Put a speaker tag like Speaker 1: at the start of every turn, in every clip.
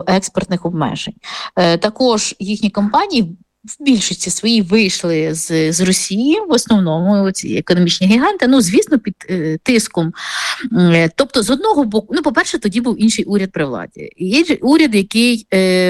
Speaker 1: експортних обмежень. Також їхні компанії в більшості своїй вийшли з Росії, в основному ці економічні гіганти, звісно, під тиском. Тобто, з одного боку, по-перше, тоді був інший уряд при владі. Уряд, який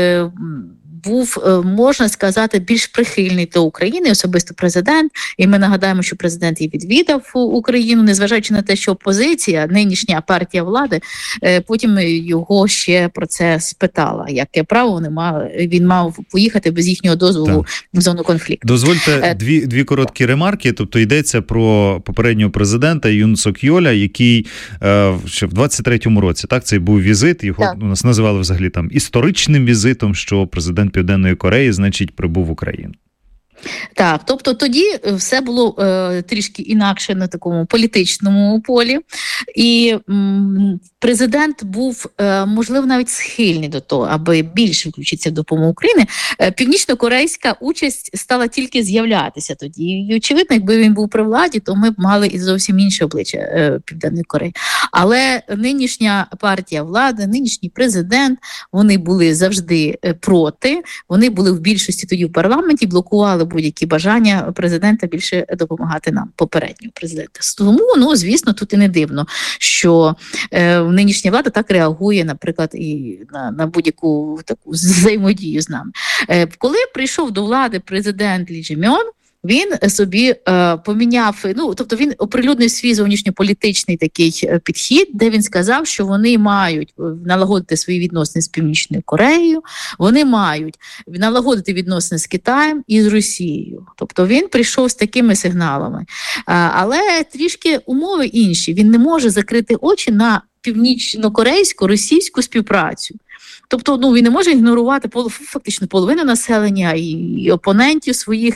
Speaker 1: був, можна сказати, більш прихильний до України, особисто президент. І ми нагадаємо, що президент і відвідав Україну, незважаючи на те, що опозиція, нинішня партія влади, потім його ще про це спитала. Яке право він мав поїхати без їхнього дозволу в зону конфлікту.
Speaker 2: Дозвольте дві короткі ремарки. Тобто йдеться про попереднього президента Юн Сок Йоля, який ще в 23-му році, цей був візит, його у нас називали взагалі історичним візитом, що президент Південної Кореї, значить, прибув в Україну.
Speaker 1: Так, тобто тоді все було трішки інакше на такому політичному полі, і президент був, можливо, навіть схильний до того, аби більше включитися в допомогу України. Північно-корейська участь стала тільки з'являтися тоді. І, очевидно, якби він був при владі, то ми б мали і зовсім інше обличчя Південної Кореї. Але нинішня партія влади, нинішній президент, вони були завжди проти, вони були в більшості тоді в парламенті, блокували будь-які бажання президента більше допомагати нам, попереднього президента. Тому, звісно, тут і не дивно, що нинішня влада так реагує, наприклад, і на будь-яку таку взаємодію з нами. Коли прийшов до влади президент Лі Чже-мьон, він собі поміняв, тобто він оприлюднив свій зовнішньополітичний такий підхід, де він сказав, що вони мають налагодити свої відносини з Північною Кореєю, вони мають налагодити відносини з Китаєм і з Росією. Тобто він прийшов з такими сигналами. Але трішки умови інші. Він не може закрити очі на північно-корейсько-російську співпрацю. Тобто, він не може ігнорувати фактично половину населення і опонентів своїх,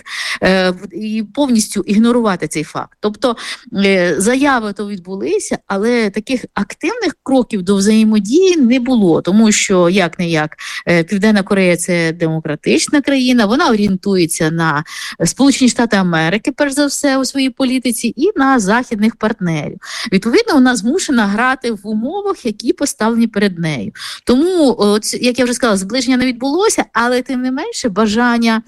Speaker 1: і повністю ігнорувати цей факт. Тобто, заяви то відбулися, але таких активних кроків до взаємодії не було, тому що, як-не-як, Південна Корея – це демократична країна, вона орієнтується на Сполучені Штати Америки, перш за все, у своїй політиці, і на західних партнерів. Відповідно, вона змушена грати в умовах, які поставлені перед нею. Тому, як я вже сказала, зближення не відбулося, але тим не менше бажання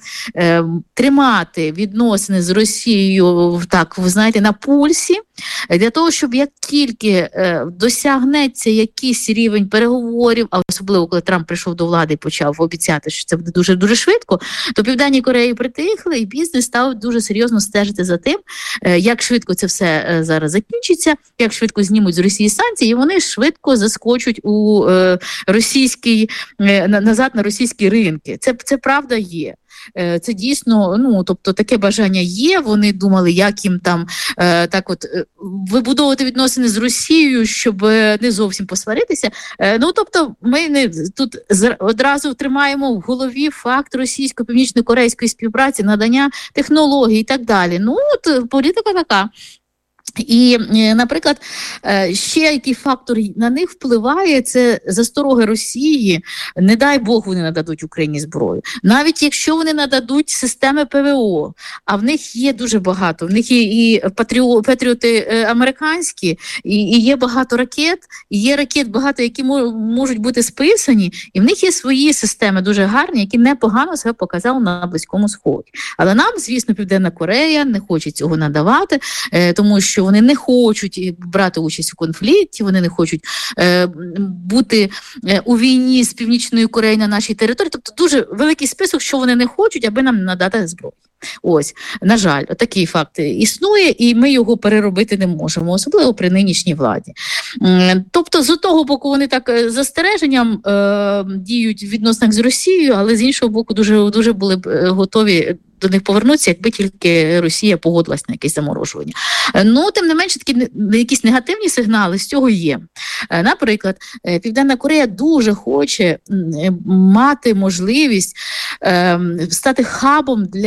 Speaker 1: тримати відносини з Росією, так, ви знаєте, на пульсі, для того, щоб як тільки досягнеться якийсь рівень переговорів, а особливо коли Трамп прийшов до влади і почав обіцяти, що це буде дуже-дуже швидко, то Південній Кореї притихли, і бізнес став дуже серйозно стежити за тим, як швидко це все зараз закінчиться, як швидко знімуть з Росії санкції, і вони швидко заскочуть у назад на російські ринки. Це правда є. Це дійсно, тобто таке бажання є, вони думали, як їм там вибудовувати відносини з Росією, щоб не зовсім посваритися. Тобто ми тут одразу тримаємо в голові факт російсько-північно-корейської співпраці, надання технологій і так далі. Політика така. І, наприклад, ще який фактор на них впливає, це застороги Росії, не дай Бог вони нададуть Україні зброю. Навіть якщо вони нададуть системи ПВО, а в них є дуже багато, в них є і патріоти американські, і є багато ракет, і є ракет багато, які можуть бути списані, і в них є свої системи дуже гарні, які непогано себе показали на Близькому Сході. Але нам, звісно, Південна Корея не хоче цього надавати, тому що вони не хочуть брати участь у конфлікті, вони не хочуть бути у війні з Північною Кореєю на нашій території. Тобто дуже великий список, що вони не хочуть, аби нам надати зброю. Ось, на жаль, такий факт існує, і ми його переробити не можемо, особливо при нинішній владі. Тобто, з одного боку, вони так застереженням діють в відносинах з Росією, але з іншого боку, дуже були б готові до них повернутися, якби тільки Росія погодилась на якесь заморожування. Тим не менше, такі якісь негативні сигнали з цього є. Наприклад, Південна Корея дуже хоче мати можливість стати хабом для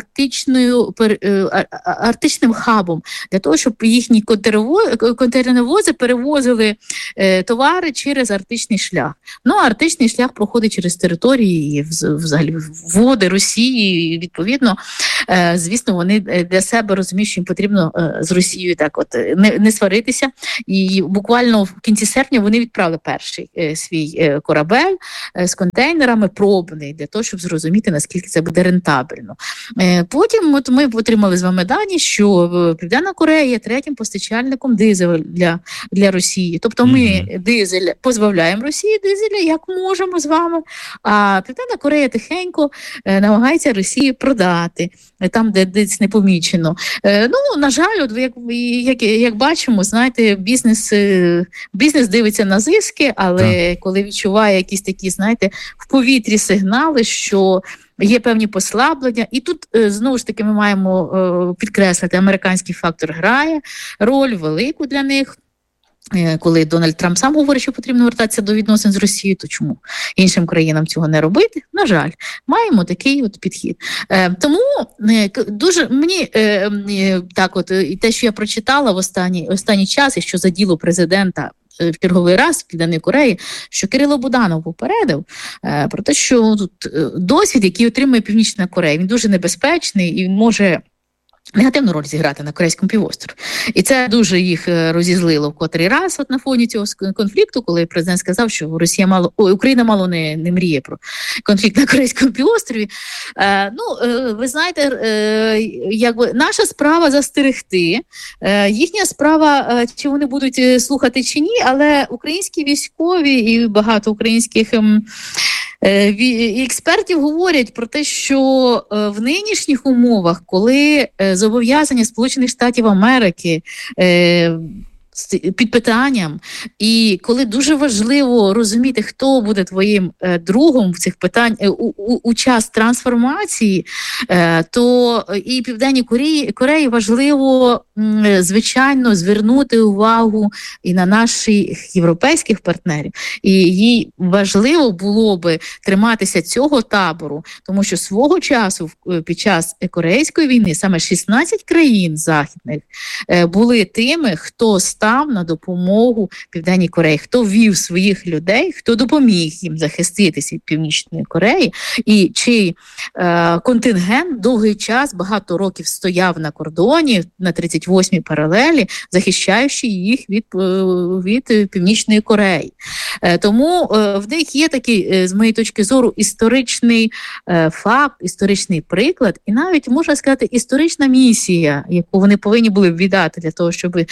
Speaker 1: арктичним хабом, для того, щоб їхні контейнеровози перевозили товари через арктичний шлях. Ну, арктичний шлях проходить через території і взагалі води Росії, і відповідно, звісно, вони для себе розуміють, що їм потрібно з Росією так от не сваритися. І буквально в кінці серпня вони відправили перший свій корабель з контейнерами пробний, для того, щоб зрозуміти, наскільки це буде рентабельно. Потім от ми отримали з вами дані, що Південна Корея є третім постачальником дизелю для Росії. Тобто ми дизель позбавляємо Росії дизеля, як можемо з вами, а Південна Корея тихенько намагається Росії продати там, де десь не помічено. Ну, на жаль, от як бачимо, знаєте, бізнес дивиться на зиски, але коли відчуває якісь такі, знаєте, в повітрі сигнали, що є певні послаблення. І тут, знову ж таки, ми маємо підкреслити, американський фактор грає роль велику для них. Коли Дональд Трамп сам говорить, що потрібно вертатися до відносин з Росією, то чому іншим країнам цього не робити? На жаль, маємо такий от підхід. Тому дуже мені так от і те, що я прочитала в останній час, і що за діло президента в черговий раз в Південній Кореї, що Кирило Буданов попередив про те, що тут досвід, який отримує Північна Корея, він дуже небезпечний і він може негативну роль зіграти на Корейському півострові. І це дуже їх розізлило в котрий раз от на фоні цього конфлікту, коли президент сказав, що Україна мало не мріє про конфлікт на Корейському півострові. Ви знаєте, якби наша справа застерегти, їхня справа, чи вони будуть слухати чи ні, але українські військові і багато українських експертів говорять про те, що в нинішніх умовах, коли зобов'язання Сполучених Штатів Америки під питанням, і коли дуже важливо розуміти, хто буде твоїм другом в цих питань у час трансформації, то і Південній Кореї важливо, звичайно, звернути увагу і на наших європейських партнерів. І їй важливо було би триматися цього табору, тому що свого часу під час Корейської війни саме 16 країн західних були тими, хто став на допомогу Південній Кореї, хто ввів своїх людей, хто допоміг їм захиститися від Північної Кореї, і чий контингент довгий час, багато років стояв на кордоні, на 38-й паралелі, захищаючи їх від Північної Кореї. Тому в них є такий, з моєї точки зору, історичний факт, історичний приклад, і навіть, можна сказати, історична місія, яку вони повинні були б віддати для того, щоб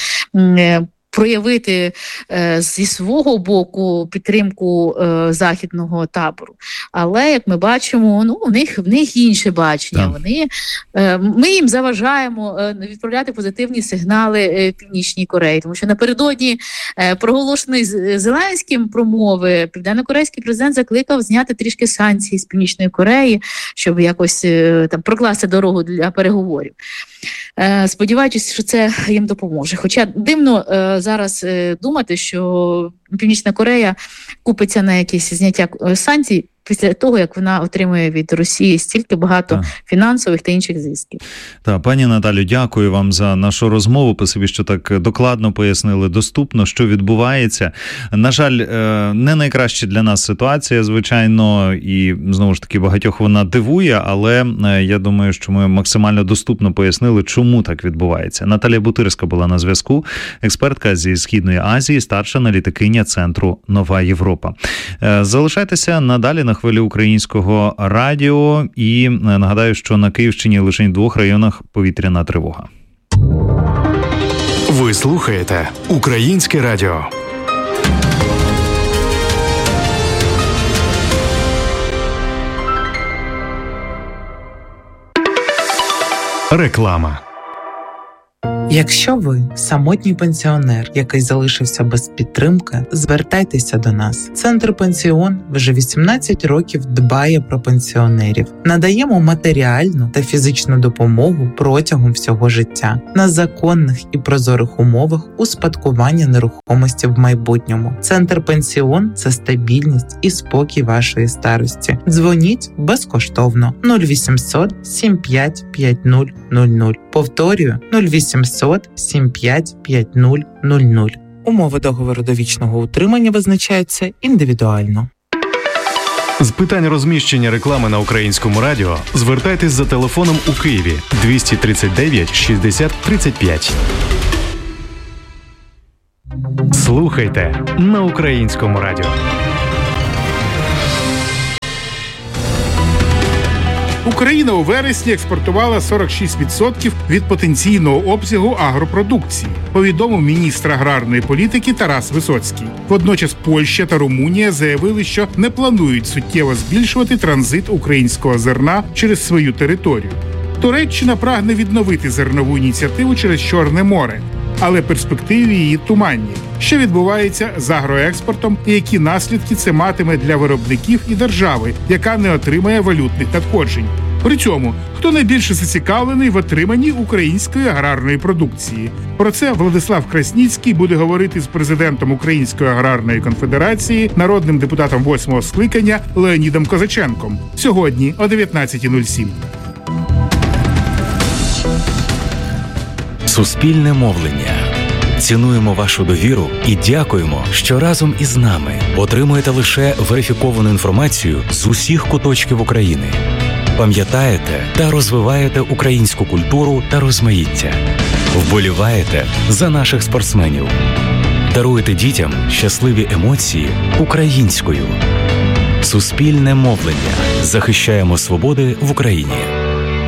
Speaker 1: проявити зі свого боку підтримку західного табору. Але, як ми бачимо, в них інше бачення. Ми їм заважаємо відправляти позитивні сигнали Північній Кореї, тому що напередодні проголошеної Зеленським промови південно-корейський президент закликав зняти трішки санкції з Північної Кореї, щоб якось там прокласти дорогу для переговорів. Сподіваючись, що це їм допоможе. Хоча дивно зараз думати, що Північна Корея купиться на якісь зняття санкцій після того, як вона отримує від Росії стільки багато фінансових та інших зисків.
Speaker 2: Пані Наталю, дякую вам за нашу розмову. Спасибі, що так докладно пояснили, доступно, що відбувається. На жаль, не найкраща для нас ситуація, звичайно, і знову ж таки багатьох вона дивує, але я думаю, що ми максимально доступно пояснили, чому так відбувається. Наталія Бутирська була на зв'язку, експертка зі Східної Азії, старша аналітикиня Центру «Нова Європа». Залишайтеся надалі на хвилі Українського радіо, і нагадаю, що на Київщині лише в 2 районах повітряна тривога.
Speaker 3: Ви слухаєте Українське радіо. Реклама.
Speaker 4: Якщо ви самотній пенсіонер, який залишився без підтримки, звертайтеся до нас. Центр «Пенсіон» вже 18 років дбає про пенсіонерів. Надаємо матеріальну та фізичну допомогу протягом всього життя на законних і прозорих умовах успадкування нерухомості в майбутньому. Центр «Пенсіон» – це стабільність і спокій вашої старості. Дзвоніть безкоштовно 0800 75 50 00. Повторюю 0800 75 50 00. Умови договору довічного утримання визначаються індивідуально.
Speaker 3: З питань розміщення реклами на Українському радіо звертайтесь за телефоном у Києві 239 60 35. Слухайте на Українському радіо.
Speaker 5: Україна у вересні експортувала 46% від потенційного обсягу агропродукції, повідомив міністр аграрної політики Тарас Висоцький. Водночас Польща та Румунія заявили, що не планують суттєво збільшувати транзит українського зерна через свою територію. Туреччина прагне відновити зернову ініціативу через Чорне море, але перспективи її туманні. Що відбувається з агроекспортом і які наслідки це матиме для виробників і держави, яка не отримає валютних надходжень? При цьому, хто найбільше зацікавлений в отриманні української аграрної продукції? Про це Владислав Красніцький буде говорити з президентом Української аграрної конфедерації, народним депутатом 8-го скликання Леонідом Козаченком. Сьогодні о 19:07.
Speaker 6: Суспільне мовлення. Цінуємо вашу довіру і дякуємо, що разом із нами отримуєте лише верифіковану інформацію з усіх куточків України. Пам'ятаєте та розвиваєте українську культуру та розмаїття. Вболіваєте за наших спортсменів. Даруєте дітям щасливі емоції українською. Суспільне мовлення. Захищаємо свободи в Україні.